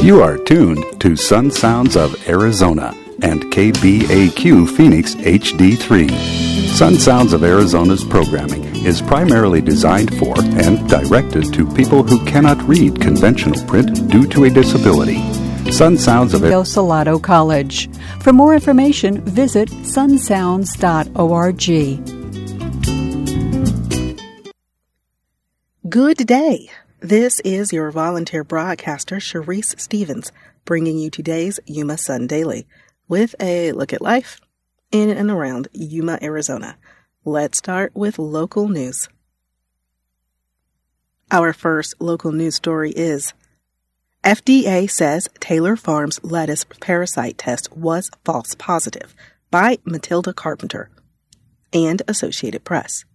You are tuned to Sun Sounds of Arizona and KBAQ Phoenix HD3. Sun Sounds of Arizona's programming is primarily designed for and directed to people who cannot read conventional print due to a disability. Sun Sounds of Arizona Salado College. For more information, visit sunsounds.org. Good day. This is your volunteer broadcaster, Sharice Stevens, bringing you today's Yuma Sun Daily with a look at life in and around Yuma, Arizona. Let's start with local news. Our first local news story is FDA says Taylor Farms lettuce parasite test was false positive by Matilda Carpenter and Associated Press.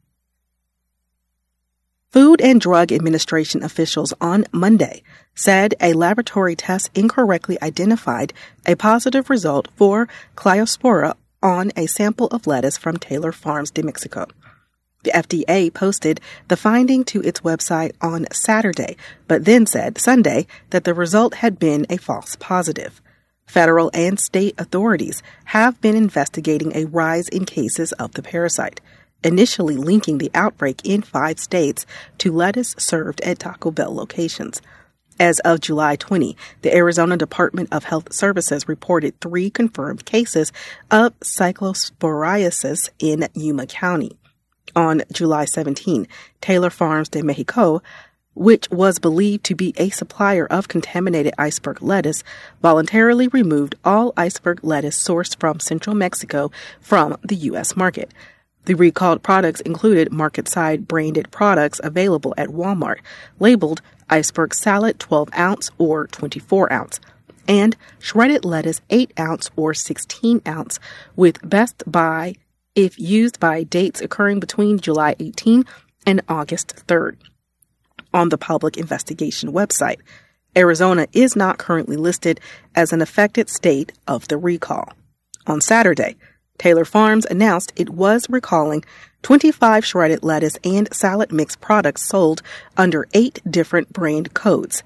Food and Drug Administration officials on Monday said a laboratory test incorrectly identified a positive result for Clyospora on a sample of lettuce from Taylor Farms de Mexico. The FDA posted the finding to its website on Saturday, but then said Sunday that the result had been a false positive. Federal and state authorities have been investigating a rise in cases of the parasite, initially linking the outbreak in 5 states to lettuce served at Taco Bell locations. As of July 20, the Arizona Department of Health Services reported 3 confirmed cases of cyclosporiasis in Yuma County. On July 17, Taylor Farms de Mexico, which was believed to be a supplier of contaminated iceberg lettuce, voluntarily removed all iceberg lettuce sourced from central Mexico from the U.S. market. The recalled products included market-side branded products available at Walmart, labeled iceberg salad 12-ounce or 24-ounce, and shredded lettuce 8-ounce or 16-ounce, with best buy if used by dates occurring between July 18 and August 3rd. On the public investigation website, Arizona is not currently listed as an affected state of the recall. On Saturday, Taylor Farms announced it was recalling 25 shredded lettuce and salad mix products sold under 8 different brand codes.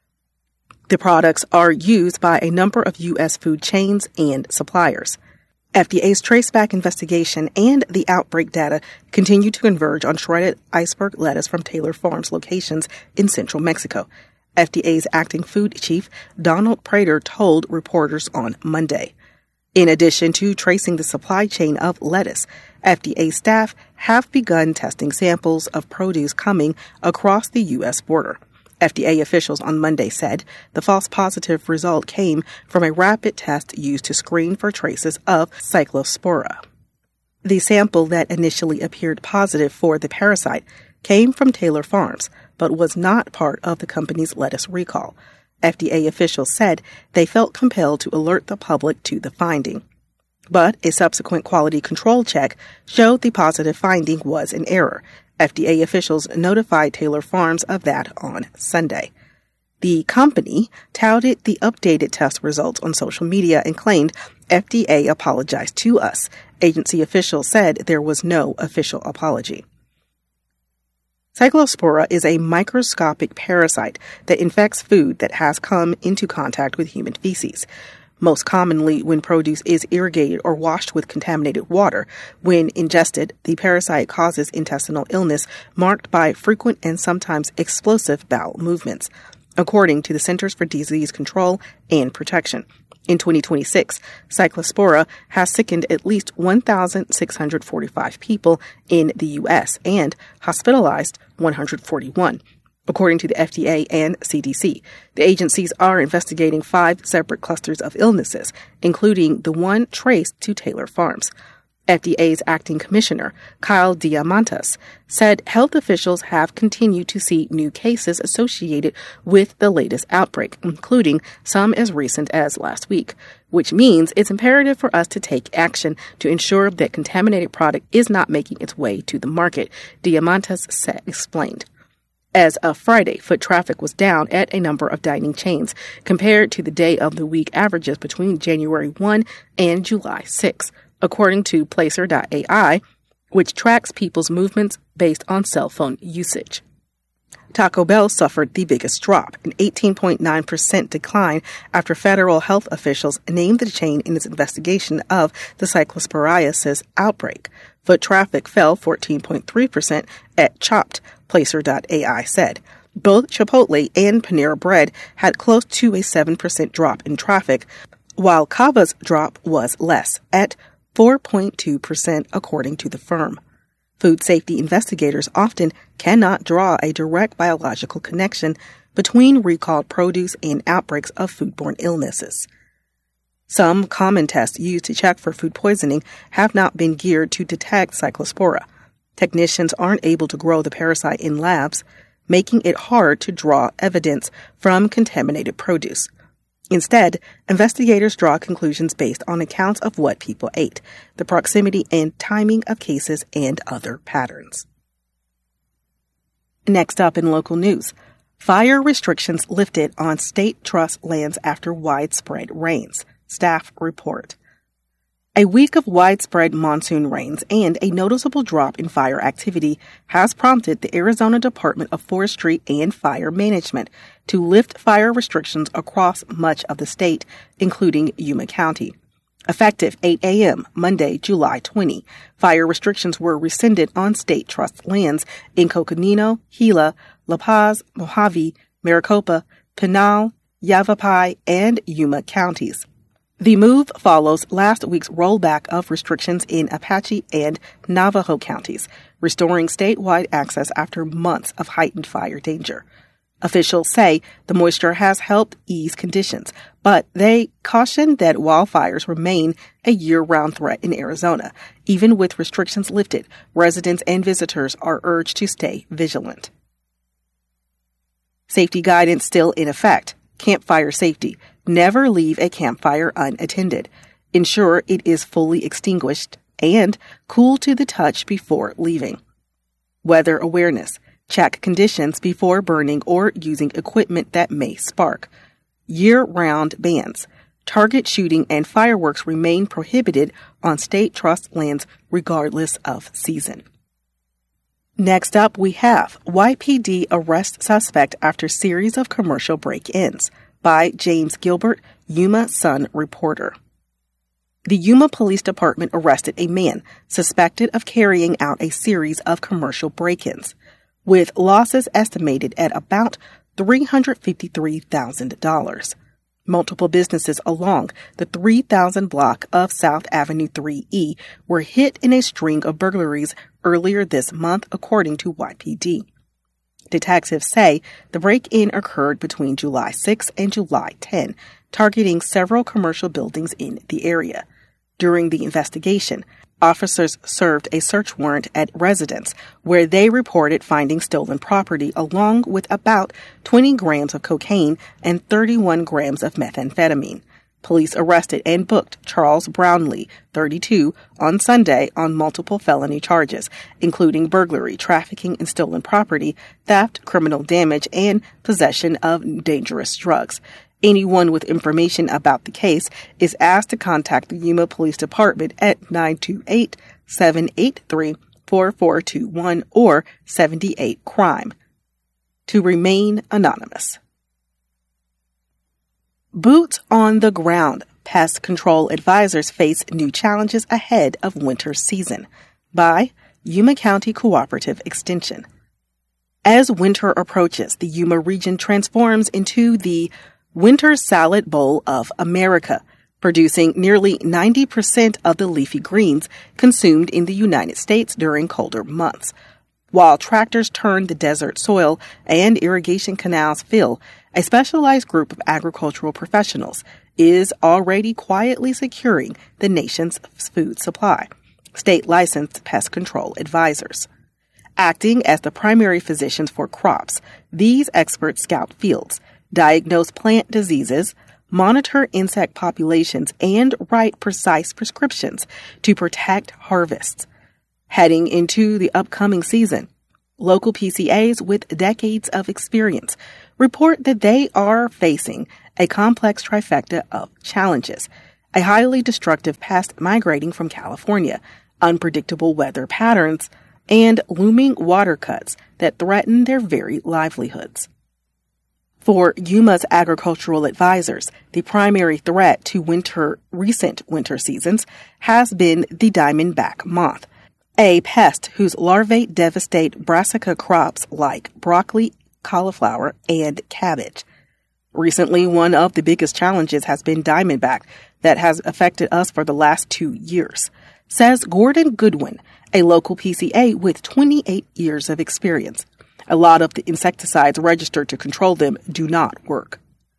The products are used by a number of U.S. food chains and suppliers. FDA's traceback investigation and the outbreak data continue to converge on shredded iceberg lettuce from Taylor Farms locations in central Mexico. FDA's acting food chief, Donald Prater, told reporters on Monday. In addition to tracing the supply chain of lettuce, FDA staff have begun testing samples of produce coming across the U.S. border. FDA officials on Monday said the false positive result came from a rapid test used to screen for traces of Cyclospora. The sample that initially appeared positive for the parasite came from Taylor Farms, but was not part of the company's lettuce recall. FDA officials said they felt compelled to alert the public to the finding. But a subsequent quality control check showed the positive finding was an error. FDA officials notified Taylor Farms of that on Sunday. The company touted the updated test results on social media and claimed FDA apologized to us. Agency officials said there was no official apology. Cyclospora is a microscopic parasite that infects food that has come into contact with human feces, most commonly when produce is irrigated or washed with contaminated water. When ingested, the parasite causes intestinal illness marked by frequent and sometimes explosive bowel movements, according to the Centers for Disease Control and Protection. In 2026, Cyclospora has sickened at least 1,645 people in the U.S. and hospitalized 141. According to the FDA and CDC, the agencies are investigating 5 separate clusters of illnesses, including the one traced to Taylor Farms. FDA's acting commissioner, Kyle Diamantis, said health officials have continued to see new cases associated with the latest outbreak, including some as recent as last week, which means it's imperative for us to take action to ensure that contaminated product is not making its way to the market, Diamantis explained. As of Friday, foot traffic was down at a number of dining chains compared to the day of the week averages between January 1 and July 6, according to Placer.ai, which tracks people's movements based on cell phone usage. Taco Bell suffered the biggest drop, an 18.9% decline after federal health officials named the chain in its investigation of the cyclosporiasis outbreak. Foot traffic fell 14.3% at Chopped, Placer.ai said. Both Chipotle and Panera Bread had close to a 7% drop in traffic, while Cava's drop was less, at 4.2%, according to the firm. Food safety investigators often cannot draw a direct biological connection between recalled produce and outbreaks of foodborne illnesses. Some common tests used to check for food poisoning have not been geared to detect Cyclospora. Technicians aren't able to grow the parasite in labs, making it hard to draw evidence from contaminated produce. Instead, investigators draw conclusions based on accounts of what people ate, the proximity and timing of cases, and other patterns. Next up in local news, fire restrictions lifted on state trust lands after widespread rains, staff report. A week of widespread monsoon rains and a noticeable drop in fire activity has prompted the Arizona Department of Forestry and Fire Management to lift fire restrictions across much of the state, including Yuma County. Effective 8 a.m. Monday, July 20, fire restrictions were rescinded on state trust lands in Coconino, Gila, La Paz, Mojave, Maricopa, Pinal, Yavapai, and Yuma counties. The move follows last week's rollback of restrictions in Apache and Navajo counties, restoring statewide access after months of heightened fire danger. Officials say the moisture has helped ease conditions, but they caution that wildfires remain a year-round threat in Arizona. Even with restrictions lifted, residents and visitors are urged to stay vigilant. Safety guidance still in effect. Campfire safety. Never leave a campfire unattended. Ensure it is fully extinguished and cool to the touch before leaving. Weather awareness. Check conditions before burning or using equipment that may spark. Year-round bans. Target shooting and fireworks remain prohibited on state trust lands regardless of season. Next up, we have YPD arrest suspect after series of commercial break-ins by James Gilbert, Yuma Sun reporter. The Yuma Police Department arrested a man suspected of carrying out a series of commercial break-ins, with losses estimated at about $353,000. Multiple businesses along the 3000 block of South Avenue 3E were hit in a string of burglaries earlier this month, according to YPD. Detectives say the break-in occurred between July 6 and July 10, targeting several commercial buildings in the area. During the investigation, officers served a search warrant at residence where they reported finding stolen property along with about 20 grams of cocaine and 31 grams of methamphetamine. Police arrested and booked Charles Brownlee, 32, on Sunday on multiple felony charges, including burglary, trafficking in stolen property, theft, criminal damage, and possession of dangerous drugs. Anyone with information about the case is asked to contact the Yuma Police Department at 928-783-4421 or 78-CRIME. To remain anonymous. Boots on the ground. Pest control advisors face new challenges ahead of winter season. By Yuma County Cooperative Extension. As winter approaches, the Yuma region transforms into the Winter Salad Bowl of America, producing nearly 90% of the leafy greens consumed in the United States during colder months. While tractors turn the desert soil and irrigation canals fill, a specialized group of agricultural professionals is already quietly securing the nation's food supply. State-licensed pest control advisors. Acting as the primary physicians for crops, these experts scout fields, diagnose plant diseases, monitor insect populations, and write precise prescriptions to protect harvests. Heading into the upcoming season, local PCAs with decades of experience report that they are facing a complex trifecta of challenges: a highly destructive pest migrating from California, unpredictable weather patterns, and looming water cuts that threaten their very livelihoods. For Yuma's agricultural advisors, the primary threat to recent winter seasons has been the diamondback moth, a pest whose larvae devastate brassica crops like broccoli, cauliflower, and cabbage. Recently, one of the biggest challenges has been diamondback that has affected us for the last 2 years, says Gordon Goodwin, a local PCA with 28 years of experience. A lot of the insecticides registered to control them do not work.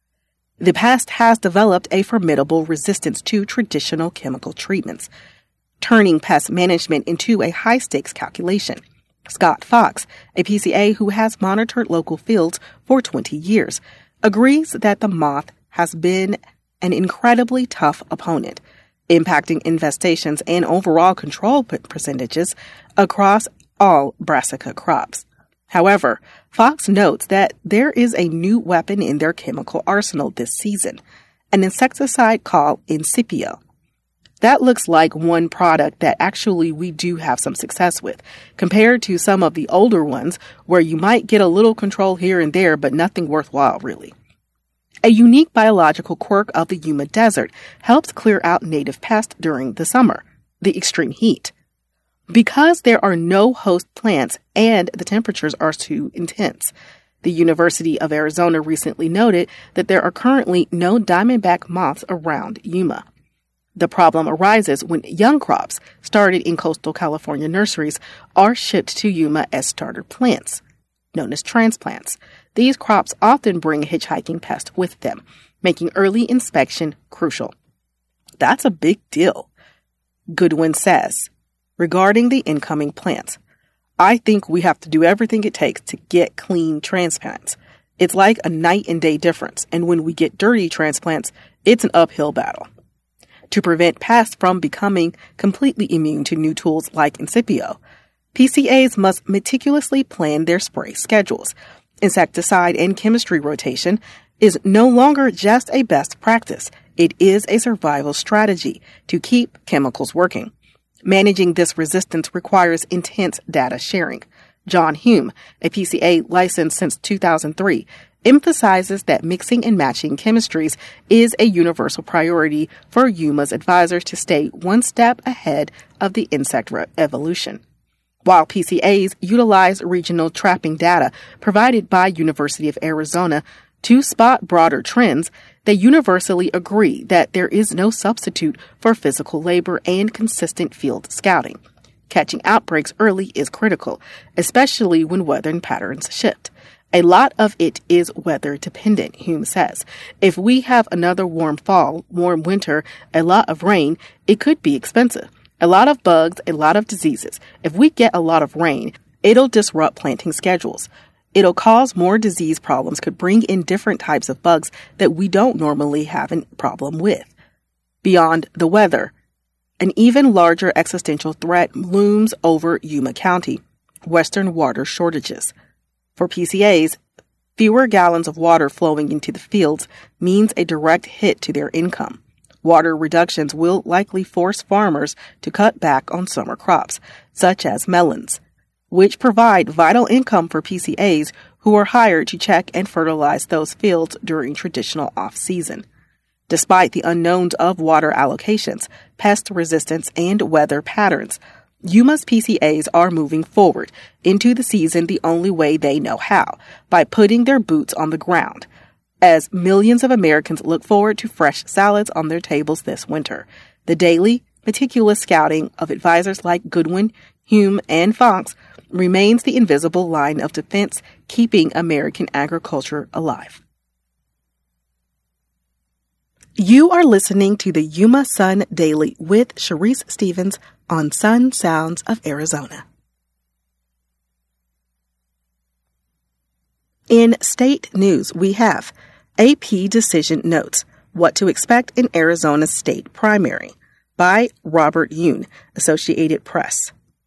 The pest has developed a formidable resistance to traditional chemical treatments, turning pest management into a high-stakes calculation. Scott Fox, a PCA who has monitored local fields for 20 years, agrees that the moth has been an incredibly tough opponent, impacting infestations and overall control percentages across all brassica crops. However, Fox notes that there is a new weapon in their chemical arsenal this season, an insecticide called Incipio. That looks like one product that actually we do have some success with, compared to some of the older ones where you might get a little control here and there, but nothing worthwhile really. A unique biological quirk of the Yuma Desert helps clear out native pests during the summer, the extreme heat. Because there are no host plants and the temperatures are too intense, the University of Arizona recently noted that there are currently no diamondback moths around Yuma. The problem arises when young crops started in coastal California nurseries are shipped to Yuma as starter plants, known as transplants. These crops often bring a hitchhiking pest with them, making early inspection crucial. That's a big deal, Goodwin says. Regarding the incoming plants, I think we have to do everything it takes to get clean transplants. It's like a night and day difference, and when we get dirty transplants, it's an uphill battle. To prevent pests from becoming completely immune to new tools like Incipio, PCAs must meticulously plan their spray schedules. Insecticide and chemistry rotation is no longer just a best practice. It is a survival strategy to keep chemicals working. Managing this resistance requires intense data sharing. John Hume, a PCA licensed since 2003, emphasizes that mixing and matching chemistries is a universal priority for Yuma's advisors to stay one step ahead of the insect evolution. While PCAs utilize regional trapping data provided by University of Arizona to spot broader trends, they universally agree that there is no substitute for physical labor and consistent field scouting. Catching outbreaks early is critical, especially when weather patterns shift. A lot of it is weather dependent, Hume says. If we have another warm fall, warm winter, a lot of rain, it could be expensive. A lot of bugs, a lot of diseases. If we get a lot of rain, it'll disrupt planting schedules. It'll cause more disease problems, could bring in different types of bugs that we don't normally have a problem with. Beyond the weather, an even larger existential threat looms over Yuma County, western water shortages. For PCAs, fewer gallons of water flowing into the fields means a direct hit to their income. Water reductions will likely force farmers to cut back on summer crops, such as melons, which provide vital income for PCAs who are hired to check and fertilize those fields during traditional off-season. Despite the unknowns of water allocations, pest resistance, and weather patterns, Yuma's PCAs are moving forward into the season the only way they know how, by putting their boots on the ground, as millions of Americans look forward to fresh salads on their tables this winter. The daily, meticulous scouting of advisors like Goodwin, Hume, and Fox remains the invisible line of defense keeping American agriculture alive. You are listening to the Yuma Sun Daily with Sharice Stevens on Sun Sounds of Arizona. In state news, we have AP Decision Notes, What to Expect in Arizona's State Primary by Robert Yoon, Associated Press.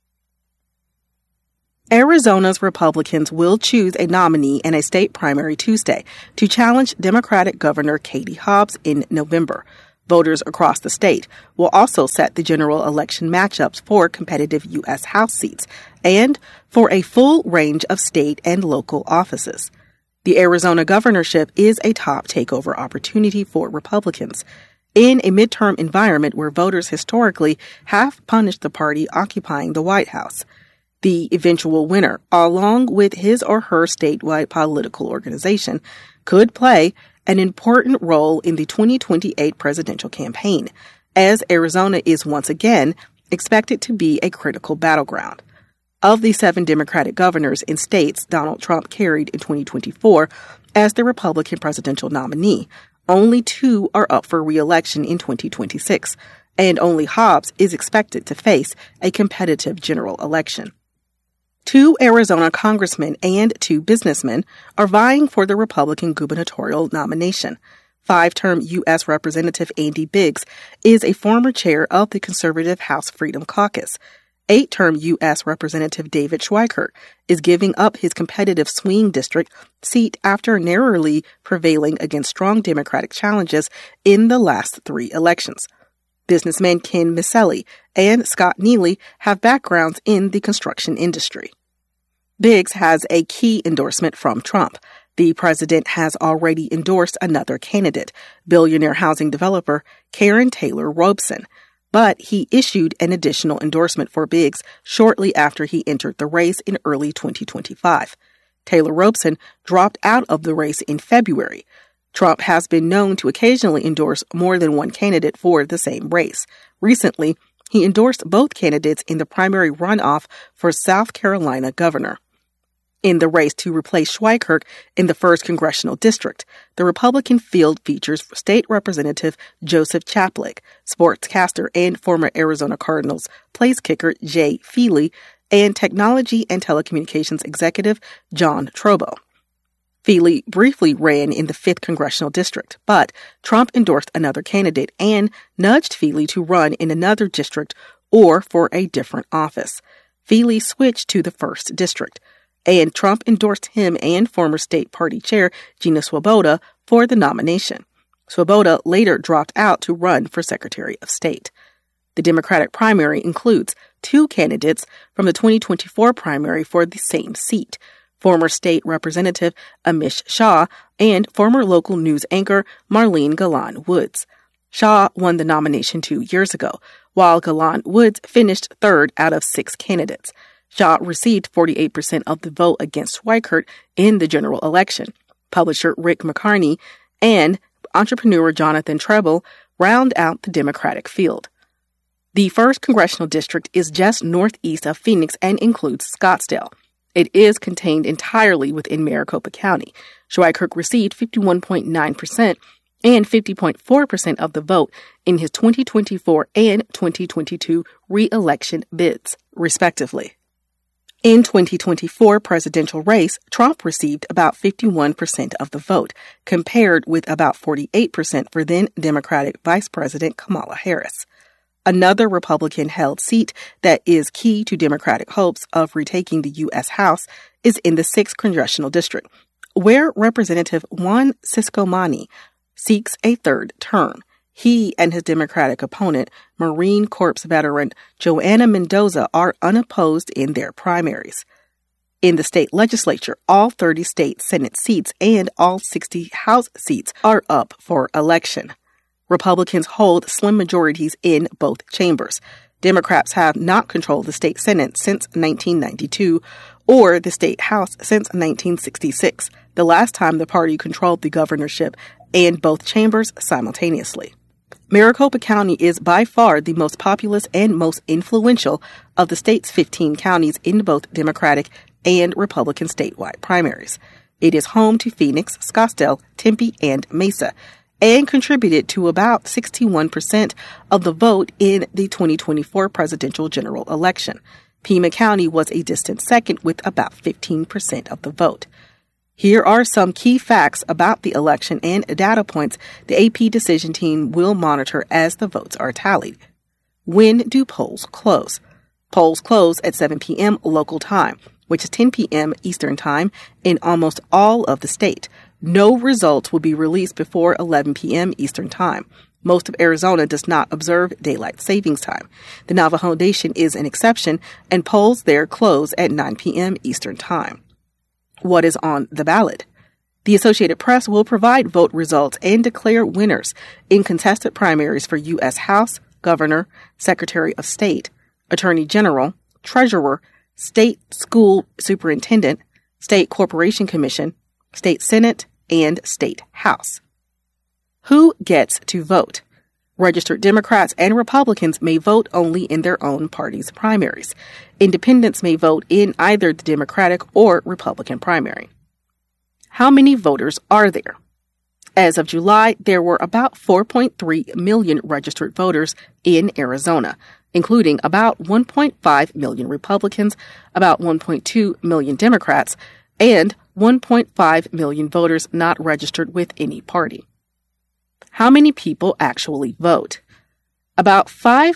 Arizona's Republicans will choose a nominee in a state primary Tuesday to challenge Democratic Governor Katie Hobbs in November. Voters across the state will also set the general election matchups for competitive U.S. House seats and for a full range of state and local offices. The Arizona governorship is a top takeover opportunity for Republicans in a midterm environment where voters historically have punished the party occupying the White House. The eventual winner, along with his or her statewide political organization, could play an important role in the 2028 presidential campaign, as Arizona is once again expected to be a critical battleground. Of the 7 Democratic governors in states Donald Trump carried in 2024 as the Republican presidential nominee, only 2 are up for re-election in 2026, and only Hobbs is expected to face a competitive general election. 2 Arizona congressmen and 2 businessmen are vying for the Republican gubernatorial nomination. 5-term U.S. Representative Andy Biggs is a former chair of the conservative House Freedom Caucus. 8-term U.S. Representative David Schweikert is giving up his competitive swing district seat after narrowly prevailing against strong Democratic challenges in the last 3 elections. Businessmen Ken Miceli and Scott Neely have backgrounds in the construction industry. Biggs has a key endorsement from Trump. The president has already endorsed another candidate, billionaire housing developer Karen Taylor Robson, but he issued an additional endorsement for Biggs shortly after he entered the race in early 2025. Taylor Robson dropped out of the race in February. Trump has been known to occasionally endorse more than one candidate for the same race. Recently, he endorsed both candidates in the primary runoff for South Carolina governor. In the race to replace Schweikert in the 1st Congressional District, the Republican field features State Representative Joseph Chaplik, sportscaster and former Arizona Cardinals place kicker Jay Feely, and technology and telecommunications executive John Trobo. Feely briefly ran in the 5th Congressional District, but Trump endorsed another candidate and nudged Feely to run in another district or for a different office. Feely switched to the 1st District, and Trump endorsed him and former state party chair Gina Swoboda for the nomination. Swoboda later dropped out to run for Secretary of State. The Democratic primary includes 2 candidates from the 2024 primary for the same seat, former state representative Amish Shah and former local news anchor Marlene Galan Woods. Shah won the nomination 2 years ago, while Galan Woods finished 3rd out of 6 candidates. Shah received 48% of the vote against Schweikert in the general election. Publisher Rick McCarney and entrepreneur Jonathan Trebel round out the Democratic field. The 1st Congressional District is just northeast of Phoenix and includes Scottsdale. It is contained entirely within Maricopa County. Schweikert received 51.9% and 50.4% of the vote in his 2024 and 2022 re-election bids, respectively. In 2024 presidential race, Trump received about 51% of the vote, compared with about 48% for then Democratic Vice President Kamala Harris. Another Republican-held seat that is key to Democratic hopes of retaking the U.S. House is in the 6th Congressional District, where Representative Juan Ciscomani seeks a 3rd term. He and his Democratic opponent, Marine Corps veteran Joanna Mendoza, are unopposed in their primaries. In the state legislature, all 30 state Senate seats and all 60 House seats are up for election. Republicans hold slim majorities in both chambers. Democrats have not controlled the state Senate since 1992 or the state House since 1966, the last time the party controlled the governorship and both chambers simultaneously. Maricopa County is by far the most populous and most influential of the state's 15 counties in both Democratic and Republican statewide primaries. It is home to Phoenix, Scottsdale, Tempe, and Mesa, and contributed to about 61% of the vote in the 2024 presidential general election. Pima County was a distant second with about 15% of the vote. Here are some key facts about the election and data points the AP decision team will monitor as the votes are tallied. When do polls close? Polls close at 7 p.m. local time, which is 10 p.m. Eastern Time in almost all of the state. No results will be released before 11 p.m. Eastern Time. Most of Arizona does not observe daylight savings time. The Navajo Nation is an exception, and polls there close at 9 p.m. Eastern Time. What is on the ballot? The Associated Press will provide vote results and declare winners in contested primaries for U.S. House, Governor, Secretary of State, Attorney General, Treasurer, State School Superintendent, State Corporation Commission, State Senate, and State House. Who gets to vote? Registered Democrats and Republicans may vote only in their own party's primaries. Independents may vote in either the Democratic or Republican primary. How many voters are there? As of July, there were about 4.3 million registered voters in Arizona, including about 1.5 million Republicans, about 1.2 million Democrats, and 1.5 million voters not registered with any party. How many people actually vote? About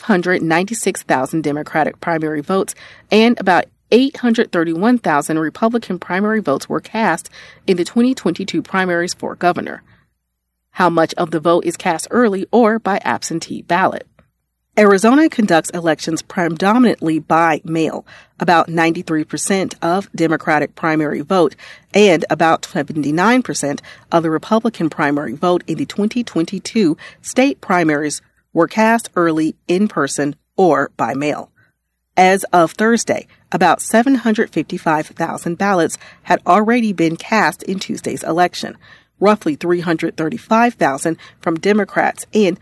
596,000 Democratic primary votes and about 831,000 Republican primary votes were cast in the 2022 primaries for governor. How much of the vote is cast early or by absentee ballot? Arizona conducts elections predominantly by mail. About 93% of Democratic primary vote and about 79% of the Republican primary vote in the 2022 state primaries were cast early in person or by mail. As of Thursday, about 755,000 ballots had already been cast in Tuesday's election. Roughly 335,000 from Democrats and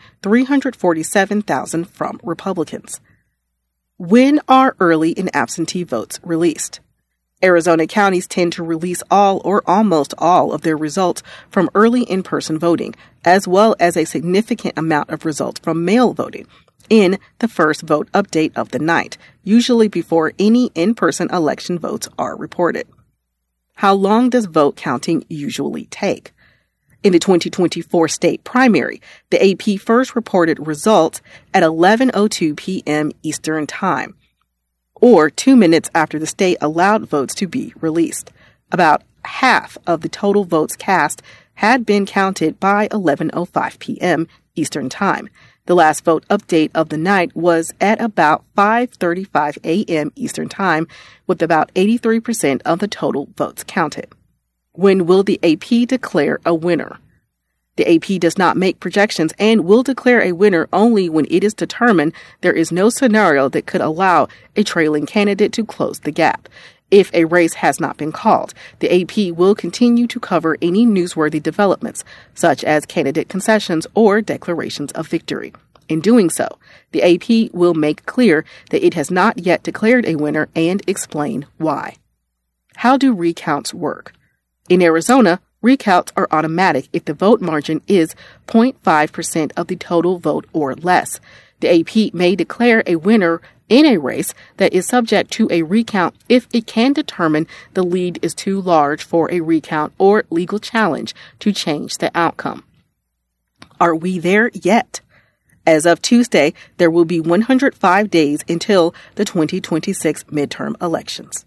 347,000 from Republicans. When are early and absentee votes released? Arizona counties tend to release all or almost all of their results from early in-person voting, as well as a significant amount of results from mail voting, in the first vote update of the night, usually before any in-person election votes are reported. How long does vote counting usually take? In the 2024 state primary, the AP first reported results at 11:02 p.m. Eastern Time, or 2 minutes after the state allowed votes to be released. About half of the total votes cast had been counted by 11:05 p.m. Eastern Time. The last vote update of the night was at about 5:35 a.m. Eastern Time, with about 83% of the total votes counted. When will the AP declare a winner? The AP does not make projections and will declare a winner only when it is determined there is no scenario that could allow a trailing candidate to close the gap. If a race has not been called, the AP will continue to cover any newsworthy developments, such as candidate concessions or declarations of victory. In doing so, the AP will make clear that it has not yet declared a winner and explain why. How do recounts work? In Arizona, recounts are automatic if the vote margin is 0.5% of the total vote or less. The AP may declare a winner in a race that is subject to a recount if it can determine the lead is too large for a recount or legal challenge to change the outcome. Are we there yet? As of Tuesday, there will be 105 days until the 2026 midterm elections.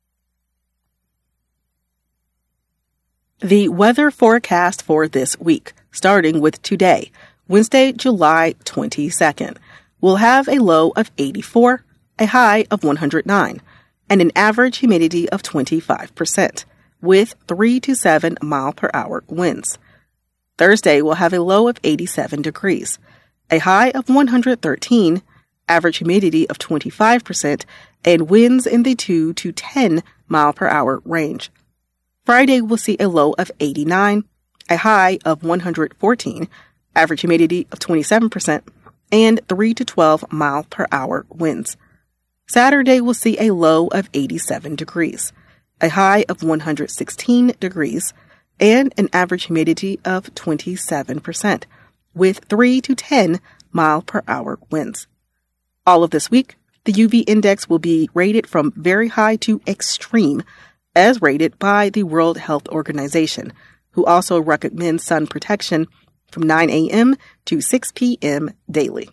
The weather forecast for this week, starting with today, Wednesday, July 22nd, will have a low of 84, a high of 109, and an average humidity of 25%, with 3 to 7 mile per hour winds. Thursday will have a low of 87 degrees, a high of 113, average humidity of 25%, and winds in the 2 to 10 mile per hour range. Friday will see a low of 89, a high of 114, average humidity of 27%, and 3 to 12 mile per hour winds. Saturday will see a low of 87 degrees, a high of 116 degrees, and an average humidity of 27%, with 3 to 10 mile per hour winds. All of this week, the UV index will be rated from very high to extreme, as rated by the World Health Organization, who also recommends sun protection from 9 a.m. to 6 p.m. daily.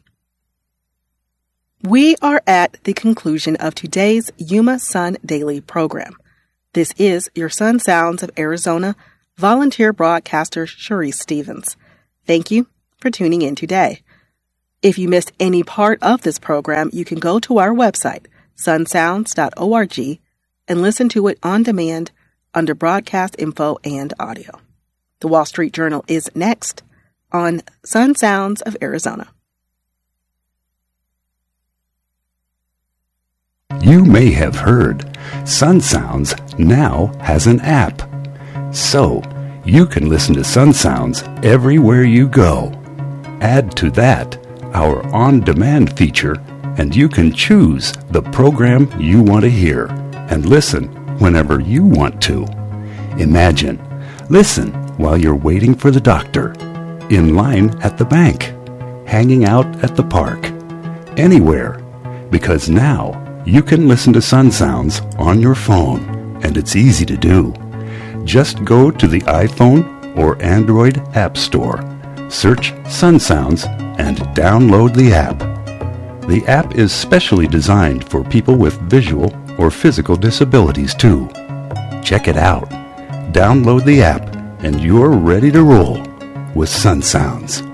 We are at the conclusion of today's Yuma Sun Daily program. This is your Sun Sounds of Arizona volunteer broadcaster Sharice Stevens. Thank you for tuning in today. If you missed any part of this program, you can go to our website, sunsounds.org, and listen to it on demand under broadcast info and audio. The Wall Street Journal is next on Sun Sounds of Arizona. You may have heard Sun Sounds now has an app. So, you can listen to Sun Sounds everywhere you go. Add to that our on-demand feature, and you can choose the program you want to hear and listen whenever you want to. Imagine, listen while you're waiting for the doctor, in line at the bank, hanging out at the park, anywhere, because now you can listen to Sun Sounds on your phone, and it's easy to do. Just go to the iPhone or Android App Store, search Sun Sounds, and download the app. The app is specially designed for people with visual or physical disabilities too. Check it out. Download the app, and you're ready to roll with Sun Sounds.